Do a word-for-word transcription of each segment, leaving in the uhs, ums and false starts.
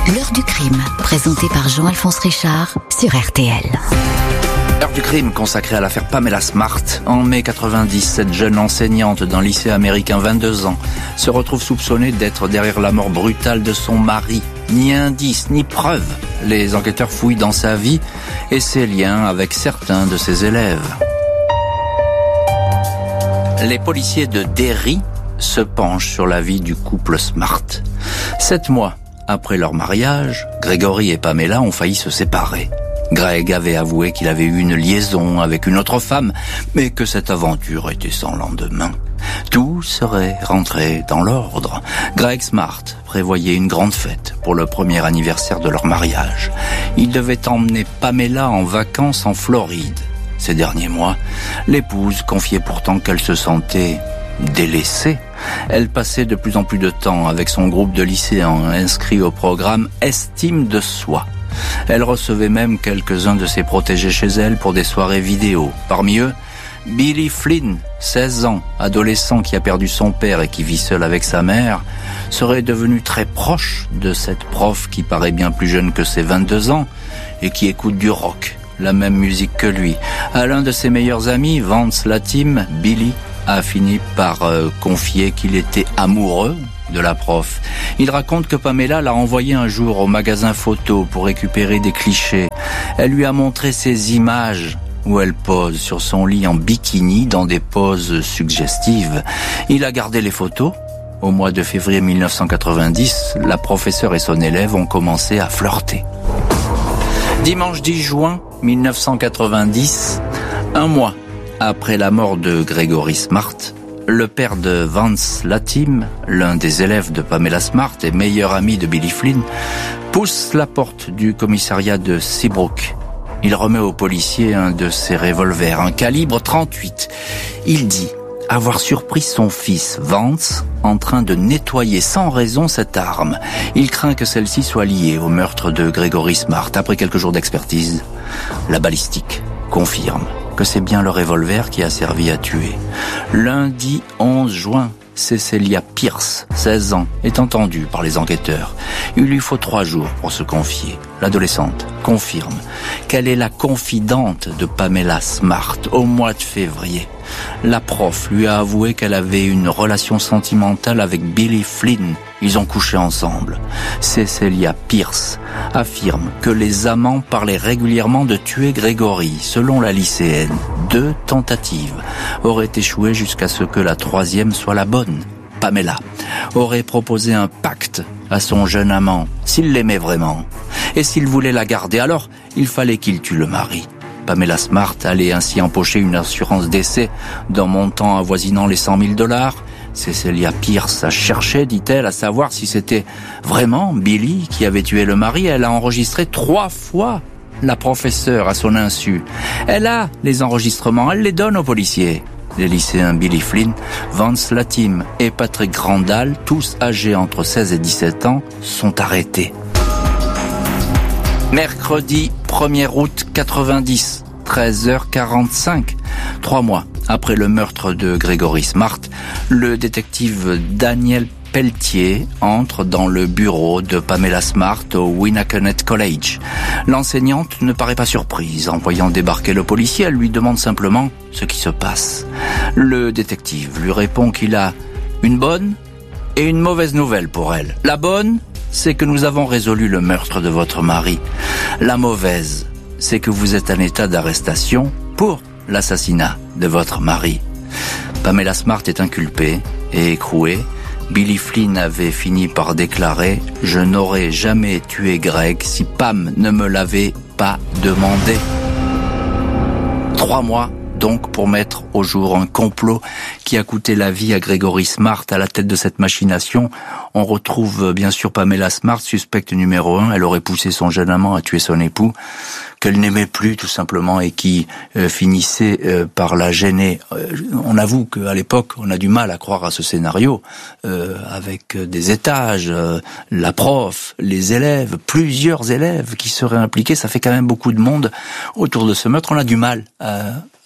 L'heure du crime, présentée par Jean-Alphonse Richard sur R T L. L'heure du crime consacrée à l'affaire Pamela Smart. En mai quatre-vingt-dix, cette jeune enseignante d'un lycée américain, vingt-deux ans, se retrouve soupçonnée d'être derrière la mort brutale de son mari. Ni indice, ni preuve. Les enquêteurs fouillent dans sa vie et ses liens avec certains de ses élèves. Les policiers de Derry se penchent sur la vie du couple Smart. Sept mois après leur mariage, Gregory et Pamela ont failli se séparer. Greg avait avoué qu'il avait eu une liaison avec une autre femme, mais que cette aventure était sans lendemain. Tout serait rentré dans l'ordre. Greg Smart prévoyait une grande fête pour le premier anniversaire de leur mariage. Il devait emmener Pamela en vacances en Floride. Ces derniers mois, l'épouse confiait pourtant qu'elle se sentait délaissée. Elle passait de plus en plus de temps avec son groupe de lycéens inscrits au programme Estime de soi. Elle recevait même quelques-uns de ses protégés chez elle pour des soirées vidéo. Parmi eux, Billy Flynn, seize ans, adolescent qui a perdu son père et qui vit seul avec sa mère, serait devenu très proche de cette prof qui paraît bien plus jeune que ses vingt-deux ans et qui écoute du rock, la même musique que lui. À l'un de ses meilleurs amis, Vance Latim, Billy a fini par euh, confier qu'il était amoureux de la prof. Il raconte que Pamela l'a envoyé un jour au magasin photo pour récupérer des clichés. Elle lui a montré ses images où elle pose sur son lit en bikini dans des poses suggestives. Il a gardé les photos. Au mois de février mille neuf cent quatre-vingt-dix, la professeure et son élève ont commencé à flirter. Dimanche dix juin mille neuf cent quatre-vingt-dix, un mois après la mort de Gregory Smart, le père de Vance Latim, l'un des élèves de Pamela Smart et meilleur ami de Billy Flynn, pousse la porte du commissariat de Seabrook. Il remet au policier un de ses revolvers, un calibre trente-huit. Il dit avoir surpris son fils Vance en train de nettoyer sans raison cette arme. Il craint que celle-ci soit liée au meurtre de Gregory Smart. Après quelques jours d'expertise, la balistique confirme que c'est bien le revolver qui a servi à tuer. Lundi onze juin, Cecilia Pierce, seize ans, est entendue par les enquêteurs. Il lui faut trois jours pour se confier. L'adolescente confirme qu'elle est la confidente de Pamela Smart au mois de février. La prof lui a avoué qu'elle avait une relation sentimentale avec Billy Flynn. Ils ont couché ensemble. Cecilia Pierce affirme que les amants parlaient régulièrement de tuer Gregory. Selon la lycéenne, deux tentatives auraient échoué jusqu'à ce que la troisième soit la bonne. Pamela aurait proposé un pacte à son jeune amant, s'il l'aimait vraiment. Et s'il voulait la garder, alors il fallait qu'il tue le mari. Pamela Smart allait ainsi empocher une assurance décès d'un montant avoisinant les cent mille dollars. Cecilia Pierce a cherché, dit-elle, à savoir si c'était vraiment Billy qui avait tué le mari. Elle a enregistré trois fois la professeure à son insu. Elle a les enregistrements, elle les donne aux policiers. Les lycéens Billy Flynn, Vance Latim et Patrick Grandal, tous âgés entre seize et dix-sept ans, sont arrêtés. Mercredi premier août quatre-vingt-dix, treize heures quarante-cinq, trois mois après le meurtre de Gregory Smart, le détective Daniel Pelletier entre dans le bureau de Pamela Smart au Winnacunnet College. L'enseignante ne paraît pas surprise. En voyant débarquer le policier, elle lui demande simplement ce qui se passe. Le détective lui répond qu'il a une bonne et une mauvaise nouvelle pour elle. La bonne, c'est que nous avons résolu le meurtre de votre mari. La mauvaise, c'est que vous êtes en état d'arrestation pour l'assassinat de votre mari. Pamela Smart est inculpée et écrouée. Billy Flynn avait fini par déclarer « Je n'aurais jamais tué Greg si Pam ne me l'avait pas demandé ». Trois mois donc pour mettre au jour un complot qui a coûté la vie à Gregory Smart. À la tête de cette machination, on retrouve bien sûr Pamela Smart, suspecte numéro un. Elle aurait poussé son jeune amant à tuer son époux, qu'elle n'aimait plus tout simplement et qui euh, finissait euh, par la gêner. Euh, on avoue qu'à l'époque, on a du mal à croire à ce scénario, euh, avec des étages, euh, la prof, les élèves, plusieurs élèves qui seraient impliqués. Ça fait quand même beaucoup de monde autour de ce meurtre. On a du mal à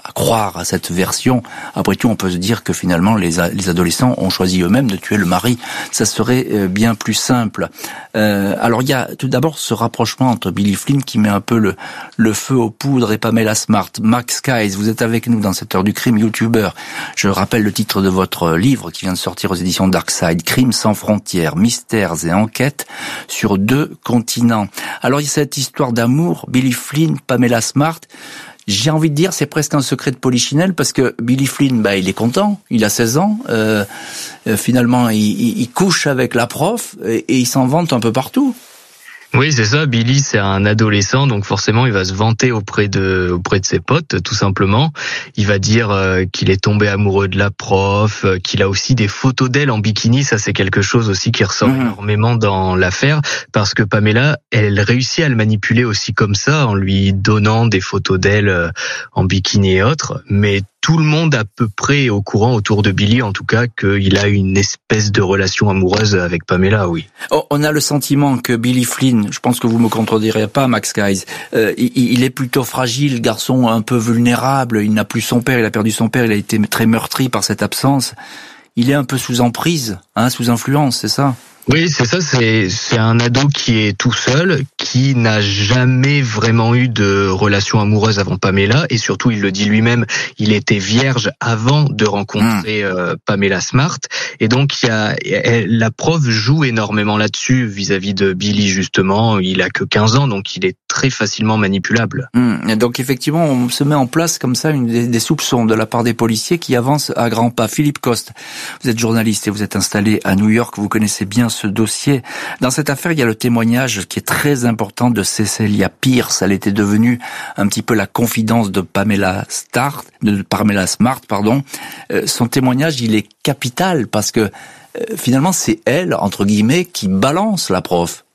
à croire à cette version. Après tout, on peut se dire que finalement, les, a, les adolescents ont choisi eux-mêmes de tuer le mari. Ça serait euh, bien plus simple. Euh, alors, il y a tout d'abord ce rapprochement entre Billy Flynn qui met un peu le, le feu aux poudres et Pamela Smart. Max Skies, vous êtes avec nous dans cette heure du crime, youtubeur. Je rappelle le titre de votre livre qui vient de sortir aux éditions Darkside, Crimes sans frontières, mystères et enquêtes sur deux continents. Alors, il y a cette histoire d'amour, Billy Flynn, Pamela Smart. J'ai envie de dire, c'est presque un secret de polichinelle parce que Billy Flynn, bah, il est content, il a seize ans, euh, euh, finalement, il, il, il couche avec la prof et, et il s'en vante un peu partout. Oui, c'est ça. Billy, c'est un adolescent, donc forcément, il va se vanter auprès de auprès de ses potes, tout simplement. Il va dire euh, qu'il est tombé amoureux de la prof, euh, qu'il a aussi des photos d'elle en bikini. Ça, c'est quelque chose aussi qui ressort mmh. énormément dans l'affaire, parce que Pamela, elle réussit à le manipuler aussi comme ça, en lui donnant des photos d'elle euh, en bikini et autres. Mais tout le monde à peu près est au courant autour de Billy, en tout cas, qu'il a une espèce de relation amoureuse avec Pamela, oui. Oh, on a le sentiment que Billy Flynn, je pense que vous me contredirez pas, Max Skies, euh, il, il est plutôt fragile, garçon un peu vulnérable, il n'a plus son père, il a perdu son père, il a été très meurtri par cette absence. Il est un peu sous emprise, hein, sous influence, c'est ça ? Oui, c'est ça, c'est c'est un ado qui est tout seul, qui n'a jamais vraiment eu de relation amoureuse avant Pamela, et surtout, il le dit lui-même, il était vierge avant de rencontrer mmh. euh, Pamela Smart, et donc il y a elle, la prof joue énormément là-dessus vis-à-vis de Billy, justement. Il a que quinze ans, donc il est très facilement manipulable. Mmh. Et donc effectivement, on se met en place comme ça une des, des soupçons de la part des policiers qui avancent à grands pas. Philippe Coste, vous êtes journaliste et vous êtes installé à New York, vous connaissez bien ce dossier. Dans cette affaire, il y a le témoignage qui est très important de Cecelia Pierce. Elle était devenue un petit peu la confidence de Pamela Smart, de Pamela Smart, pardon. Euh, son témoignage, il est capital parce que euh, finalement, c'est elle, entre guillemets, qui balance la prof.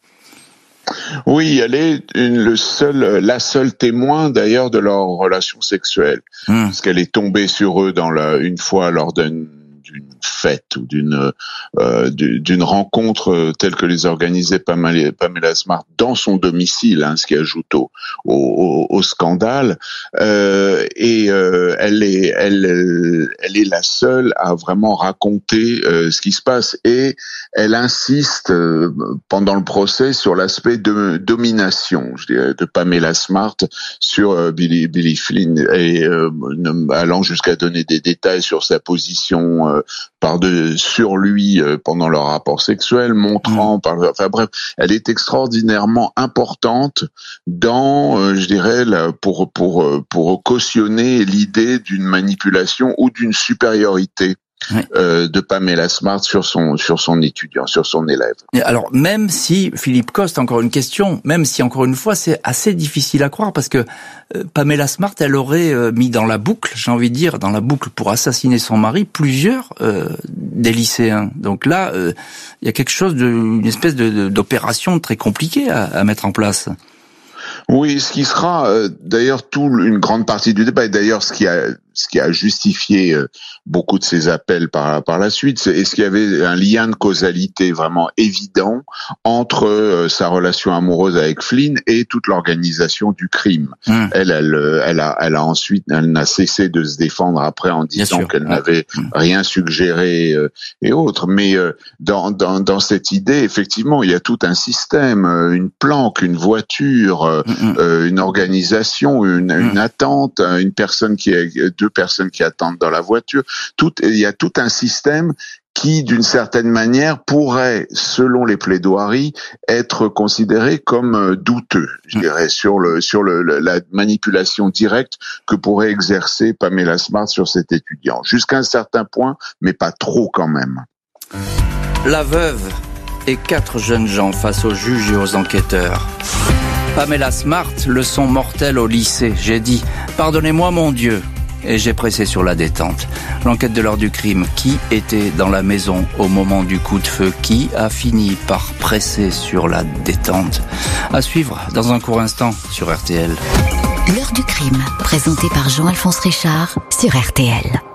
Oui, elle est une, le seul, la seule témoin d'ailleurs de leur relation sexuelle, mmh. parce qu'elle est tombée sur eux dans la, une fois lors d'une d'une fête ou d'une euh, d'une rencontre telle que les organisait Pamela, Pamela Smart dans son domicile, hein, ce qui ajoute au, au, au scandale. Euh, et euh, elle est elle elle est la seule à vraiment raconter euh, ce qui se passe, et elle insiste euh, pendant le procès sur l'aspect de domination, je dirais, de Pamela Smart sur euh, Billy Billy Flynn, et euh, allant jusqu'à donner des détails sur sa position euh, par de sur lui euh, pendant leur rapport sexuel, montrant mmh. par enfin bref, elle est extraordinairement importante dans euh, je dirais là, pour pour pour cautionner l'idée d'une manipulation ou d'une supériorité Oui. Euh, de Pamela Smart sur son sur son étudiant, sur son élève. Alors même si Philippe Coste, encore une question, même si encore une fois c'est assez difficile à croire parce que euh, Pamela Smart, elle aurait euh, mis dans la boucle, j'ai envie de dire, dans la boucle pour assassiner son mari plusieurs euh, des lycéens. Donc là, euh, il y a quelque chose de, une espèce de, de d'opération très compliquée à, à mettre en place. Oui, ce qui sera euh, d'ailleurs tout une grande partie du débat, et d'ailleurs ce qui a ce qui a justifié euh, beaucoup de ces appels par par la suite, c'est est-ce qu'il y avait un lien de causalité vraiment évident entre euh, sa relation amoureuse avec Flynn et toute l'organisation du crime. Mmh. Elle, elle, elle a, elle a ensuite, elle n'a cessé de se défendre après en disant qu'elle ouais. n'avait mmh. rien suggéré euh, et autres. Mais euh, dans dans dans cette idée, effectivement, il y a tout un système, euh, une planque, une voiture, euh, mmh. euh, une organisation, une, mmh. une attente, une personne qui est deux personnes qui attendent dans la voiture. Tout, il y a tout un système qui, d'une certaine manière, pourrait, selon les plaidoiries, être considéré comme douteux, je dirais, sur le sur le la manipulation directe que pourrait exercer Pamela Smart sur cet étudiant, jusqu'à un certain point, mais pas trop quand même. La veuve et quatre jeunes gens face aux juges et aux enquêteurs. Pamela Smart, leçon mortelle au lycée. J'ai dit « Pardonnez-moi mon Dieu ». Et j'ai pressé sur la détente. L'enquête de l'heure du crime. Qui était dans la maison au moment du coup de feu? Qui a fini par presser sur la détente? À suivre dans un court instant sur R T L. L'heure du crime, présenté par Jean-Alphonse Richard sur R T L.